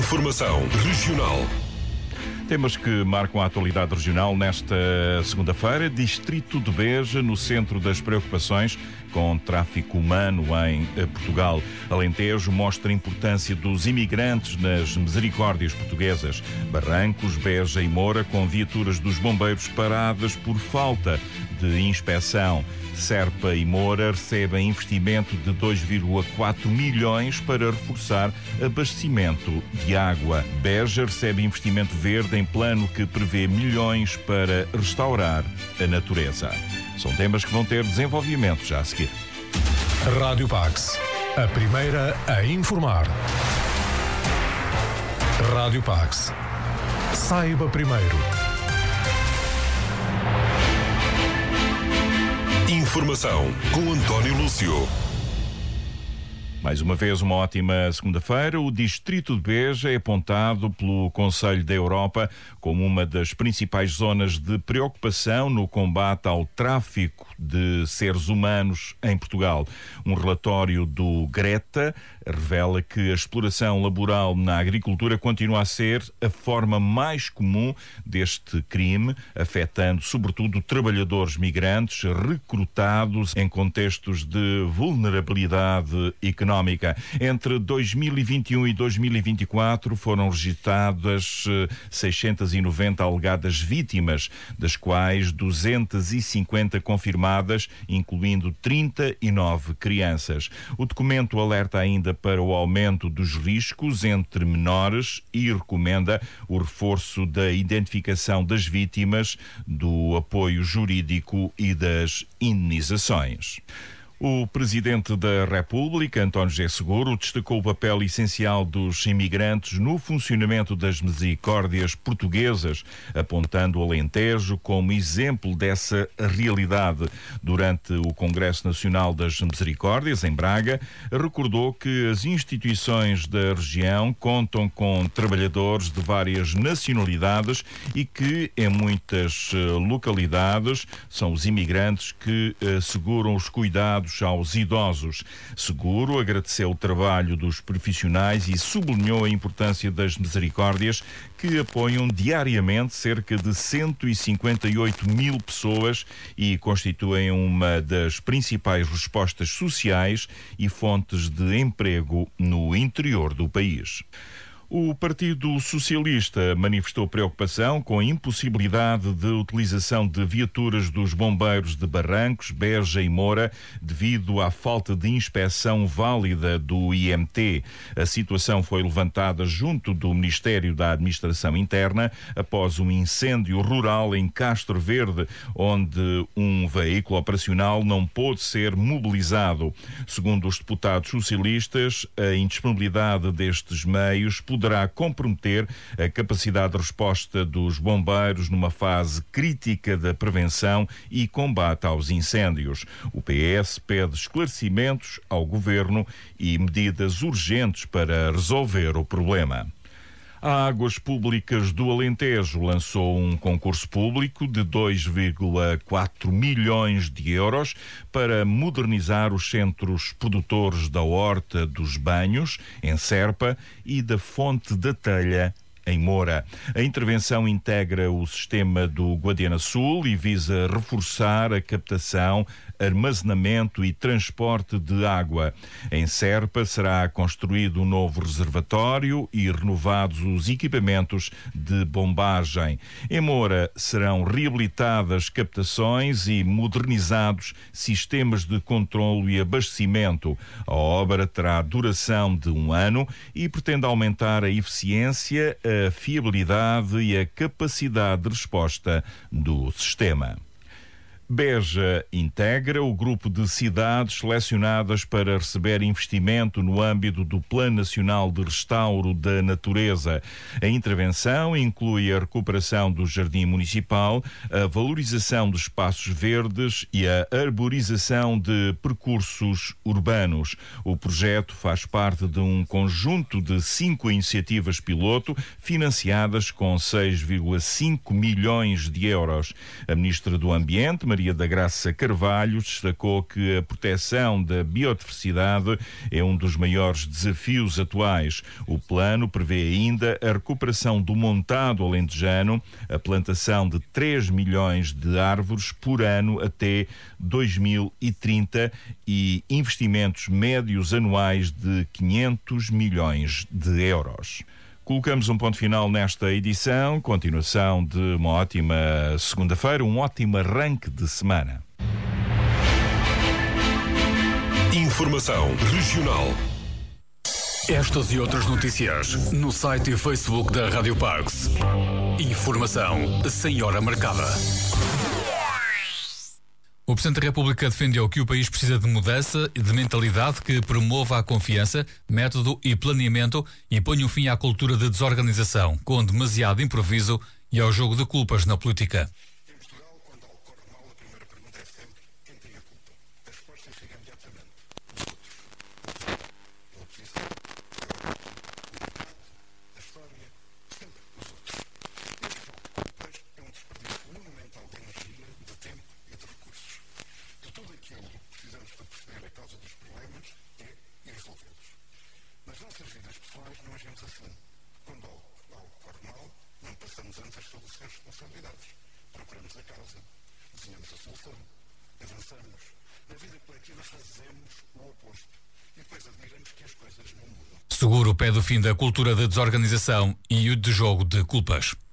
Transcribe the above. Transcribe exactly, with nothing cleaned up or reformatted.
Informação regional. Temas que marcam a atualidade regional nesta segunda-feira. Distrito de Beja, no centro das preocupações com tráfico humano em Portugal. Alentejo mostra a importância dos imigrantes nas misericórdias portuguesas. Barrancos, Beja e Moura com viaturas dos bombeiros paradas por falta de inspeção. Serpa e Moura recebem investimento de dois vírgula quatro milhões para reforçar abastecimento de água. Beja recebe investimento verde em plano que prevê milhões para restaurar a natureza. São temas que vão ter desenvolvimento já a seguir. Rádio Pax, a primeira a informar. Rádio Pax. Saiba primeiro. Informação com António Lúcio. Mais uma vez, uma ótima segunda-feira. O Distrito de Beja é apontado pelo Conselho da Europa como uma das principais zonas de preocupação no combate ao tráfico de seres humanos em Portugal. Um relatório do Greta revela que a exploração laboral na agricultura continua a ser a forma mais comum deste crime, afetando sobretudo trabalhadores migrantes recrutados em contextos de vulnerabilidade económica. Entre dois mil e vinte e um e dois mil e vinte e quatro foram registradas seiscentas e noventa alegadas vítimas, das quais duzentas e cinquenta confirmadas, incluindo trinta e nove crianças. O documento alerta ainda para o aumento dos riscos entre menores e recomenda o reforço da identificação das vítimas, do apoio jurídico e das indenizações. O Presidente da República, António José Seguro, destacou o papel essencial dos imigrantes no funcionamento das misericórdias portuguesas, apontando o Alentejo como exemplo dessa realidade. Durante o Congresso Nacional das Misericórdias, em Braga, recordou que as instituições da região contam com trabalhadores de várias nacionalidades e que, em muitas localidades, são os imigrantes que asseguram os cuidados aos idosos. Seguro agradeceu o trabalho dos profissionais e sublinhou a importância das misericórdias, que apoiam diariamente cerca de cento e cinquenta e oito mil pessoas e constituem uma das principais respostas sociais e fontes de emprego no interior do país. O Partido Socialista manifestou preocupação com a impossibilidade de utilização de viaturas dos bombeiros de Barrancos, Beja e Moura devido à falta de inspeção válida do I M T. A situação foi levantada junto do Ministério da Administração Interna após um incêndio rural em Castro Verde, onde um veículo operacional não pôde ser mobilizado. Segundo os deputados socialistas, a indisponibilidade destes meios poderá comprometer a capacidade de resposta dos bombeiros numa fase crítica da prevenção e combate aos incêndios. O P S pede esclarecimentos ao Governo e medidas urgentes para resolver o problema. A Águas Públicas do Alentejo lançou um concurso público de dois vírgula quatro milhões de euros para modernizar os centros produtores da Horta dos Banhos, em Serpa, e da Fonte da Telha, em Moura. A intervenção integra o sistema do Guadiana Sul e visa reforçar a captação, armazenamento e transporte de água. Em Serpa será construído um novo reservatório e renovados os equipamentos de bombagem. Em Moura serão reabilitadas captações e modernizados sistemas de controlo e abastecimento. A obra terá duração de um ano e pretende aumentar a eficiência, a fiabilidade e a capacidade de resposta do sistema. Beja integra o grupo de cidades selecionadas para receber investimento no âmbito do Plano Nacional de Restauro da Natureza. A intervenção inclui a recuperação do Jardim Municipal, a valorização dos espaços verdes e a arborização de percursos urbanos. O projeto faz parte de um conjunto de cinco iniciativas piloto financiadas com seis vírgula cinco milhões de euros. A Ministra do Ambiente, Maria Maria da Graça Carvalho destacou que a proteção da biodiversidade é um dos maiores desafios atuais. O plano prevê ainda a recuperação do montado alentejano, a plantação de três milhões de árvores por ano até dois mil e trinta e investimentos médios anuais de quinhentos milhões de euros. Colocamos um ponto final nesta edição, continuação de uma ótima segunda-feira, um ótimo arranque de semana. Informação regional. Estas e outras notícias no site e Facebook da Rádio Pax. Informação sem hora marcada. O Presidente da República defendeu que o país precisa de mudança e de mentalidade que promova a confiança, método e planeamento e ponha um fim à cultura de desorganização, com demasiado improviso e ao jogo de culpas na política. Em Portugal, quando algo corre mal, a primeira pergunta é sempre quem tem a culpa. A resposta chega imediatamente. Os outros. A oposição, a a história, sempre os outros. Este jogo de culpas é um desperdício monumental de energia, de tempo e de recursos. De tudo aquilo que precisamos para perceber a causa dos problemas é e resolvê-los. Nas nossas vidas pessoais não agimos assim. Quando algo, algo corre mal, não passamos antes a estabelecer responsabilidades. Procuramos a causa, desenhamos a solução, avançamos. Na vida coletiva fazemos o oposto e depois admiramos que as coisas não mudam. Seguro pede o fim da cultura de desorganização e o de jogo de culpas.